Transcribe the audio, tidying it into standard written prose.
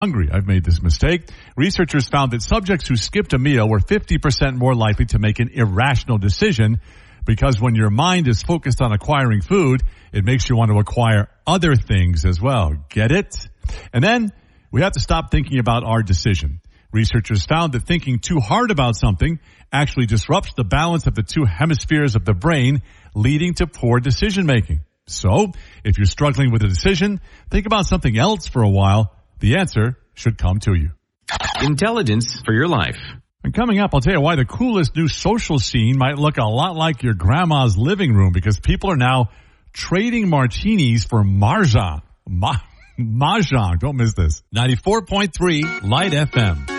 hungry. I've made this mistake. Researchers found that subjects who skipped a meal were 50% more likely to make an irrational decision because when your mind is focused on acquiring food, it makes you want to acquire other things as well. Get it? And then we have to stop thinking about our decision. Researchers found that thinking too hard about something actually disrupts the balance of the two hemispheres of the brain, leading to poor decision making. So, if you're struggling with a decision, think about something else for a while. The answer should come to you. Intelligence for your life. And coming up, I'll tell you why the coolest new social scene might look a lot like your grandma's living room, because people are now trading martinis for Mahjong. Mahjong. Don't miss this. 94.3 Light FM.